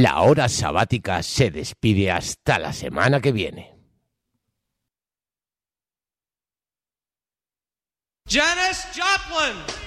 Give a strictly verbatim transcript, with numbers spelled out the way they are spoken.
La hora sabática se despide hasta la semana que viene. Janis Joplin.